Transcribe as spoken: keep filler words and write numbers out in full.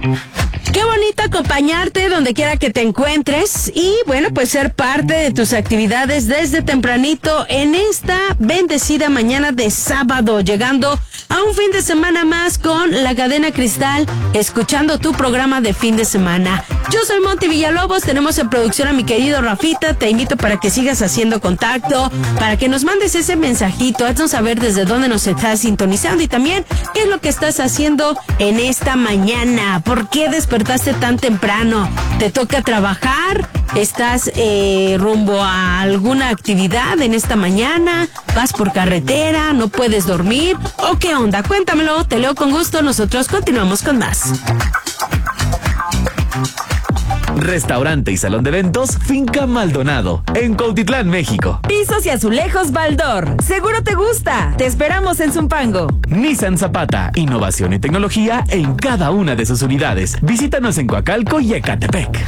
Qué bonito acompañarte donde quiera que te encuentres y, bueno, pues ser parte de tus actividades desde tempranito en esta bendecida mañana de sábado, llegando a un fin de semana más con la Cadena Cristal, escuchando tu programa de fin de semana. Yo soy Monty Villalobos, tenemos en producción a mi querido Rafita. Te invito para que sigas haciendo contacto, para que nos mandes ese mensajito, haznos saber desde dónde nos estás sintonizando y también qué es lo que estás haciendo en esta mañana. ¿Por qué despertaste tan temprano? ¿Te toca trabajar? ¿Estás eh, rumbo a alguna actividad en esta mañana? ¿Vas por carretera? ¿No puedes dormir? ¿O qué onda? Cuéntamelo, te leo con gusto. Nosotros continuamos con más. Restaurante y salón de eventos Finca Maldonado, en Cuautitlán, México. Pisos y azulejos Baldor. Seguro te gusta. Te esperamos en Zumpango. Nissan Zapata, innovación y tecnología en cada una de sus unidades. Visítanos en Coacalco y Ecatepec.